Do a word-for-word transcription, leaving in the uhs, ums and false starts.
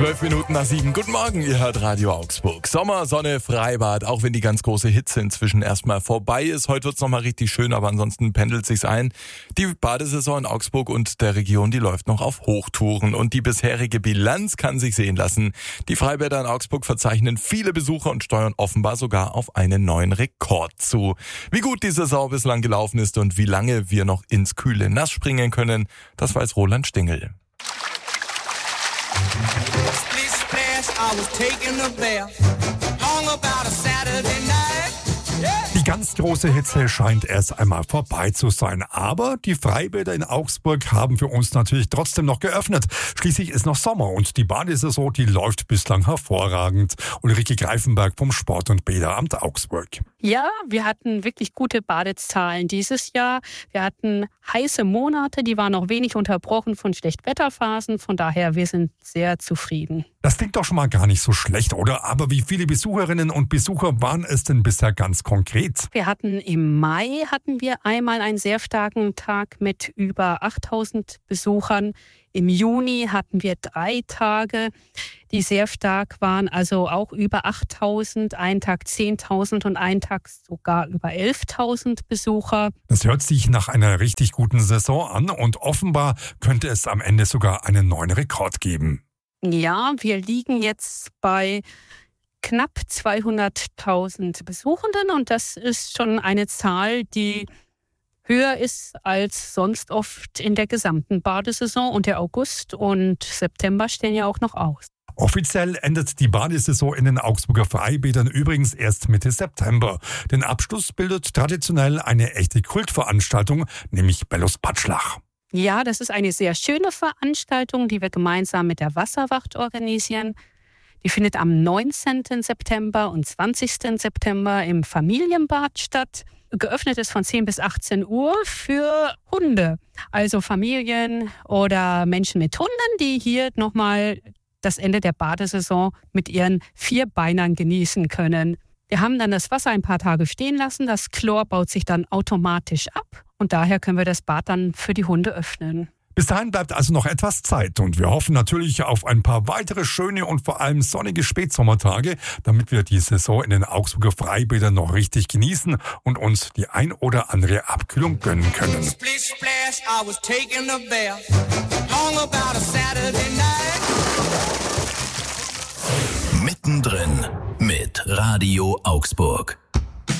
Zwölf Minuten nach sieben. Guten Morgen, ihr hört Radio Augsburg. Sommer, Sonne, Freibad, auch wenn die ganz große Hitze inzwischen erstmal vorbei ist. Heute wird's nochmal richtig schön, aber ansonsten pendelt sich's ein. Die Badesaison in Augsburg und der Region, die läuft noch auf Hochtouren und die bisherige Bilanz kann sich sehen lassen. Die Freibäder in Augsburg verzeichnen viele Besucher und steuern offenbar sogar auf einen neuen Rekord zu. Wie gut die Saison bislang gelaufen ist und wie lange wir noch ins kühle Nass springen können, das weiß Roland Stingel. Die ganz große Hitze scheint erst einmal vorbei zu sein. Aber die Freibäder in Augsburg haben für uns natürlich trotzdem noch geöffnet. Schließlich ist noch Sommer und die Badesaison, die läuft bislang hervorragend. Ulrike Greifenberg vom Sport- und Bäderamt Augsburg. Ja, wir hatten wirklich gute Badezahlen dieses Jahr. Wir hatten heiße Monate, die waren noch wenig unterbrochen von Schlechtwetterphasen. Von daher, wir sind sehr zufrieden. Das klingt doch schon mal gar nicht so schlecht, oder? Aber wie viele Besucherinnen und Besucher waren es denn bisher ganz konkret? Wir hatten im Mai hatten wir einmal einen sehr starken Tag mit über achttausend Besuchern. Im Juni hatten wir drei Tage, die sehr stark waren, also auch über achttausend, einen Tag zehntausend und einen Tag sogar über elftausend Besucher. Das hört sich nach einer richtig guten Saison an und offenbar könnte es am Ende sogar einen neuen Rekord geben. Ja, wir liegen jetzt bei knapp zweihunderttausend Besuchenden und das ist schon eine Zahl, die höher ist als sonst oft in der gesamten Badesaison und der August und September stehen ja auch noch aus. Offiziell endet die Badesaison in den Augsburger Freibädern übrigens erst Mitte September. Den Abschluss bildet traditionell eine echte Kultveranstaltung, nämlich Bellos Patschlach. Ja, das ist eine sehr schöne Veranstaltung, die wir gemeinsam mit der Wasserwacht organisieren. Die findet am neunzehnten September und zwanzigsten September im Familienbad statt. Geöffnet ist von zehn bis achtzehn Uhr für Hunde, also Familien oder Menschen mit Hunden, die hier nochmal das Ende der Badesaison mit ihren Vierbeinern genießen können. Wir haben dann das Wasser ein paar Tage stehen lassen, das Chlor baut sich dann automatisch ab und daher können wir das Bad dann für die Hunde öffnen. Bis dahin bleibt also noch etwas Zeit und wir hoffen natürlich auf ein paar weitere schöne und vor allem sonnige Spätsommertage, damit wir die Saison in den Augsburger Freibädern noch richtig genießen und uns die ein oder andere Abkühlung gönnen können. Mittendrin mit Radio Augsburg.